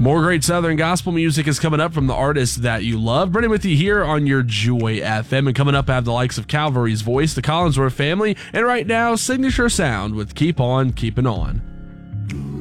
More great Southern gospel music is coming up from the artists that you love. Brennan with you here on your Joy FM. And coming up, I have the likes of Calvary's Voice, the Collinsworth Family, and right now, Signature Sound with Keep On Keeping On.